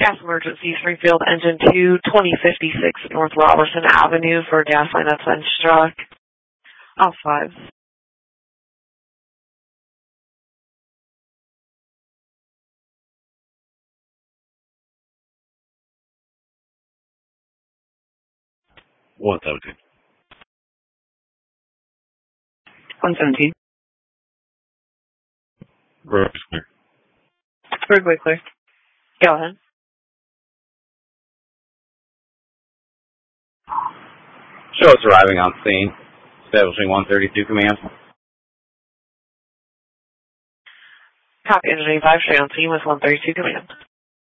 Gas emergency, Springfield, engine 2, 2056 North Robertson Avenue for a gas line that's been struck. All 5. One 17. 117. Road is clear. Roadway clear. Go ahead. Show us arriving on scene. Establishing 132 command. Copy, engine 5, stay on scene with 132 command.